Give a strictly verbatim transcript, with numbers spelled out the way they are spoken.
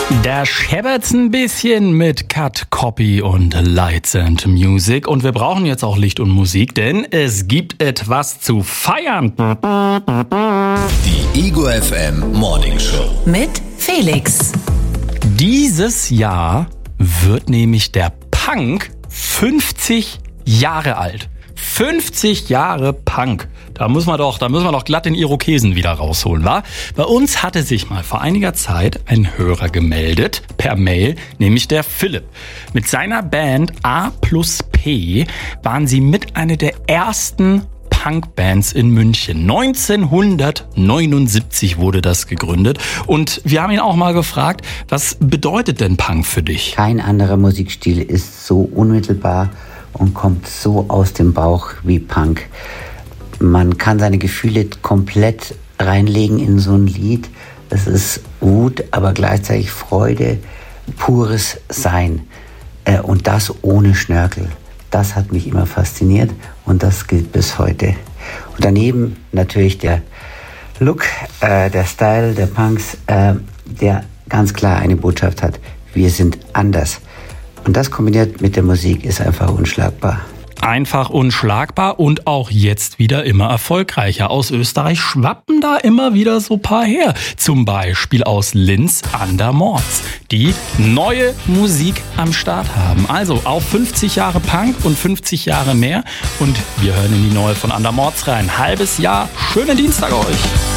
Da scheppert's ein bisschen mit Cut, Copy und Lights and Music. Und wir brauchen jetzt auch Licht und Musik, denn es gibt etwas zu feiern. Die Ego F M Morning Show mit Felix. Dieses Jahr wird nämlich der Punk fünfzig Jahre alt. fünfzig Jahre Punk. Da muss man doch, da müssen wir doch glatt den Irokesen wieder rausholen, wa? Bei uns hatte sich mal vor einiger Zeit ein Hörer gemeldet, per Mail, nämlich der Philipp. Mit seiner Band A plus P waren sie mit einer der ersten Punkbands in München. neunzehnhundertneunundsiebzig wurde das gegründet. Und wir haben ihn auch mal gefragt, was bedeutet denn Punk für dich? Kein anderer Musikstil ist so unmittelbar und kommt so aus dem Bauch wie Punk. Man kann seine Gefühle komplett reinlegen in so ein Lied. Es ist Wut, aber gleichzeitig Freude, pures Sein. Und das ohne Schnörkel. Das hat mich immer fasziniert und das gilt bis heute. Und daneben natürlich der Look, äh, der Style der Punks, äh, der ganz klar eine Botschaft hat. Wir sind anders. Und das kombiniert mit der Musik ist einfach unschlagbar. Einfach unschlagbar und auch jetzt wieder immer erfolgreicher. Aus Österreich schwappen da immer wieder so paar her. Zum Beispiel aus Linz Andermorts, die neue Musik am Start haben. Also auf fünfzig Jahre Punk und fünfzig Jahre mehr. Und wir hören in die neue von Andermorts rein. Halbes Jahr. Schönen Dienstag euch.